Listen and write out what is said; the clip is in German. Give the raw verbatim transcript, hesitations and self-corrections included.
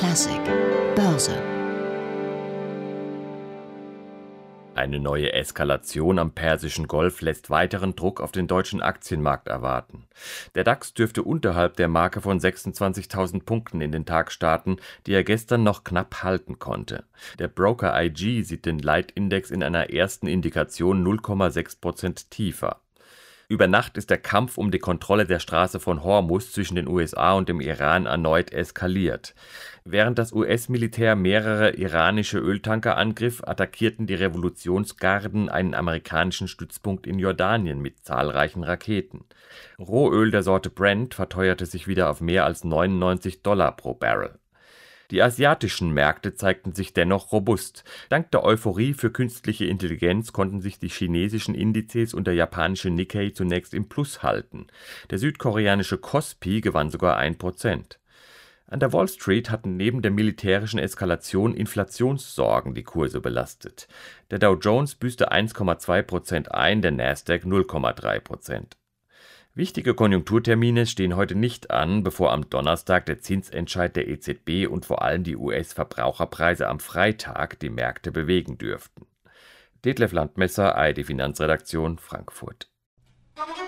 Classic. Börse. Eine neue Eskalation am Persischen Golf lässt weiteren Druck auf den deutschen Aktienmarkt erwarten. Der DAX dürfte unterhalb der Marke von sechsundzwanzigtausend Punkten in den Tag starten, die er gestern noch knapp halten konnte. Der Broker I G sieht den Leitindex in einer ersten Indikation null Komma sechs Prozent tiefer. Über Nacht ist der Kampf um die Kontrolle der Straße von Hormuz zwischen den U S A und dem Iran erneut eskaliert. Während das U S-Militär mehrere iranische Öltanker angriff, attackierten die Revolutionsgarden einen amerikanischen Stützpunkt in Jordanien mit zahlreichen Raketen. Rohöl der Sorte Brent verteuerte sich wieder auf mehr als neunundneunzig Dollar pro Barrel. Die asiatischen Märkte zeigten sich dennoch robust. Dank der Euphorie für künstliche Intelligenz konnten sich die chinesischen Indizes und der japanische Nikkei zunächst im Plus halten. Der südkoreanische Kospi gewann sogar ein Prozent. An der Wall Street hatten neben der militärischen Eskalation Inflationssorgen die Kurse belastet. Der Dow Jones büßte eins Komma zwei Prozent ein, der Nasdaq null Komma drei Prozent. Wichtige Konjunkturtermine stehen heute nicht an, bevor am Donnerstag der Zinsentscheid der E Z B und vor allem die U S-Verbraucherpreise am Freitag die Märkte bewegen dürften. Detlef Landmesser, A R D Finanzredaktion, Frankfurt.